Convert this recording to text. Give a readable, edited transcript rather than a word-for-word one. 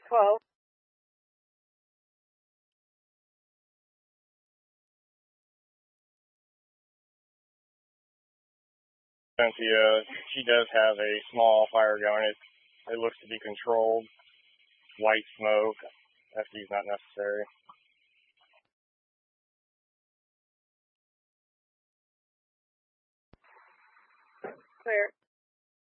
12. Cynthia, she does have a small fire going. It looks to be controlled. White smoke. FD is not necessary. Clear.